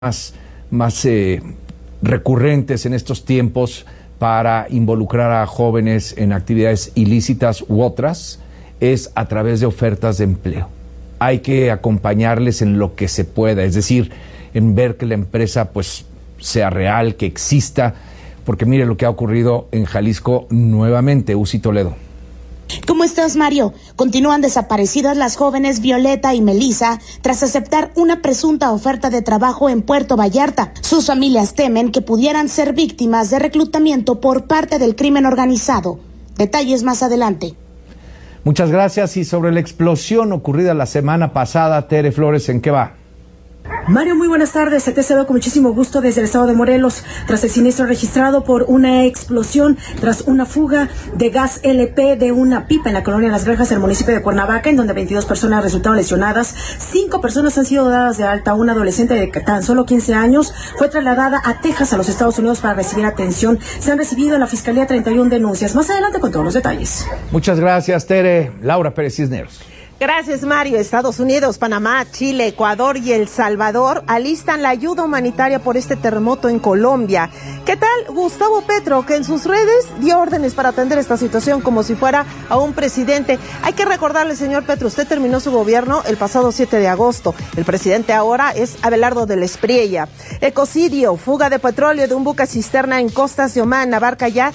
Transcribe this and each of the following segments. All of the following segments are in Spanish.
más recurrentes en estos tiempos para involucrar a jóvenes en actividades ilícitas u otras es a través de ofertas de empleo. Hay que acompañarles en lo que se pueda, es decir, en ver que la empresa pues sea real, que exista, porque mire lo que ha ocurrido en Jalisco nuevamente. Uzi Toledo. ¿Cómo estás, Mario? Continúan desaparecidas las jóvenes Violeta y Melissa tras aceptar una presunta oferta de trabajo en Puerto Vallarta. Sus familias temen que pudieran ser víctimas de reclutamiento por parte del crimen organizado. Detalles más adelante. Muchas gracias. Y sobre la explosión ocurrida la semana pasada, Tere Flores, ¿en qué va? Mario, muy buenas tardes. Te saludo con muchísimo gusto desde el estado de Morelos. Tras el siniestro registrado por una explosión, tras una fuga de gas LP de una pipa en la colonia Las Granjas, en el municipio de Cuernavaca, en donde 22 personas resultaron lesionadas. 5 personas han sido dadas de alta. Una adolescente de tan solo 15 años fue trasladada a Texas, a los Estados Unidos, para recibir atención. Se han recibido en la Fiscalía 31 denuncias. Más adelante con todos los detalles. Muchas gracias, Tere. Laura Pérez Cisneros. Gracias, Mario. Estados Unidos, Panamá, Chile, Ecuador y El Salvador alistan la ayuda humanitaria por este terremoto en Colombia. ¿Qué tal Gustavo Petro, que en sus redes dio órdenes para atender esta situación como si fuera a un presidente? Hay que recordarle, señor Petro, usted terminó su gobierno el pasado 7 de agosto. El presidente ahora es Abelardo del Espriella. Ecocidio, fuga de petróleo de un buque cisterna en costas de Omán, abarca ya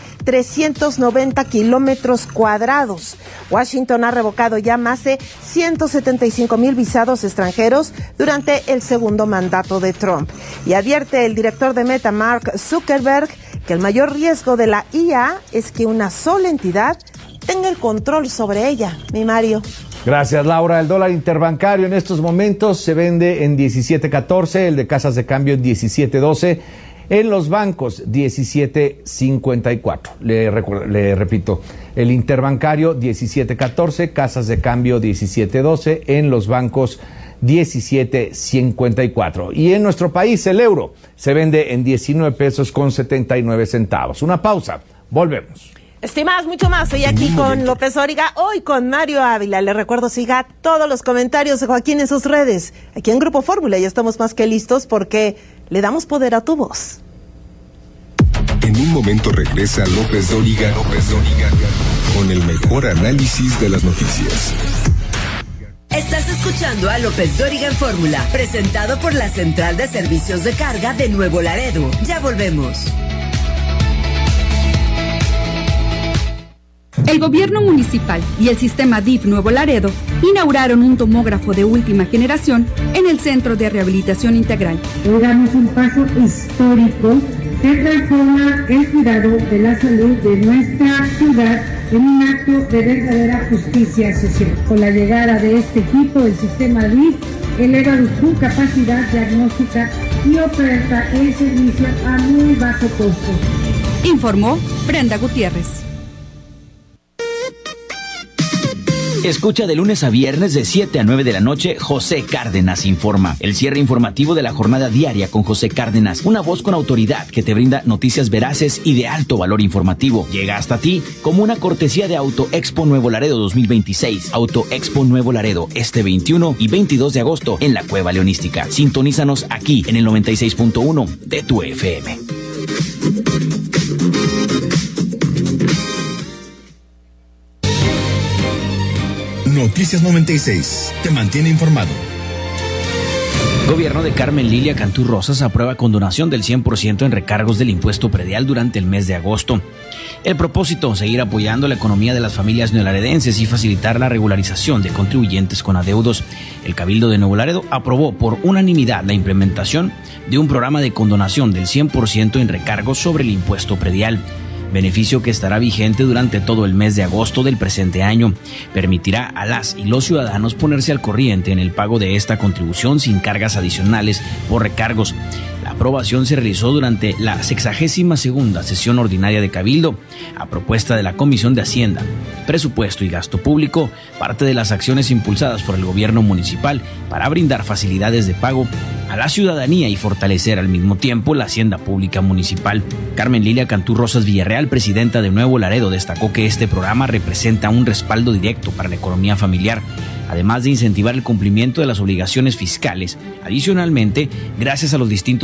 390 kilómetros cuadrados. Washington ha revocado ya más de 175,000 visados extranjeros durante el segundo mandato de Trump. Y advierte el director de Meta, Mark Zuckerberg, que el mayor riesgo de la IA es que una sola entidad tenga el control sobre ella. Mi Mario. Gracias, Laura. El dólar interbancario en estos momentos se vende en 17.14, el de casas de cambio en 17.12. En los bancos, 17.54. Le repito, el interbancario, 17.14, casas de cambio, 17.12, en los bancos, 17.54. Y en nuestro país, el euro se vende en 19 pesos con 79 centavos. Una pausa, volvemos. Estimadas, mucho más. Estoy aquí con López Dóriga, hoy con Mario Ávila. Le recuerdo, siga todos los comentarios de Joaquín en sus redes. Aquí en Grupo Fórmula ya estamos más que listos porque le damos poder a tu voz. En un momento regresa López Dóriga con el mejor análisis de las noticias. Estás escuchando a López Dóriga en Fórmula, presentado por la Central de Servicios de Carga de Nuevo Laredo. Ya volvemos. El gobierno municipal y el sistema DIF Nuevo Laredo inauguraron un tomógrafo de última generación en el Centro de Rehabilitación Integral. Hoy damos un paso histórico que transforma el cuidado de la salud de nuestra ciudad en un acto de verdadera justicia social. Con la llegada de este equipo, el sistema DIF eleva su capacidad diagnóstica y oferta el servicio a muy bajo costo. Informó Brenda Gutiérrez. Escucha de lunes a viernes de 7 a 9 de la noche, José Cárdenas Informa. El cierre informativo de la jornada diaria con José Cárdenas. Una voz con autoridad que te brinda noticias veraces y de alto valor informativo. Llega hasta ti como una cortesía de Auto Expo Nuevo Laredo 2026. Auto Expo Nuevo Laredo, este 21 y 22 de agosto en la Cueva Leonística. Sintonízanos aquí en el 96.1 de tu FM. Noticias 96 te mantiene informado. Gobierno de Carmen Lilia Cantú Rosas aprueba condonación del 100% en recargos del impuesto predial durante el mes de agosto. El propósito, seguir apoyando la economía de las familias neolaredenses y facilitar la regularización de contribuyentes con adeudos. El Cabildo de Nuevo Laredo aprobó por unanimidad la implementación de un programa de condonación del 100% en recargos sobre el impuesto predial. Beneficio que estará vigente durante todo el mes de agosto del presente año. Permitirá a las y los ciudadanos ponerse al corriente en el pago de esta contribución sin cargas adicionales por recargos. La aprobación se realizó durante la 62ª sesión ordinaria de Cabildo, a propuesta de la Comisión de Hacienda, Presupuesto y Gasto Público, parte de las acciones impulsadas por el gobierno municipal para brindar facilidades de pago a la ciudadanía y fortalecer al mismo tiempo la hacienda pública municipal. Carmen Lilia Cantú Rosas Villarreal, presidenta de Nuevo Laredo, destacó que este programa representa un respaldo directo para la economía familiar. además de incentivar el cumplimiento de las obligaciones fiscales. Adicionalmente, gracias a los distintos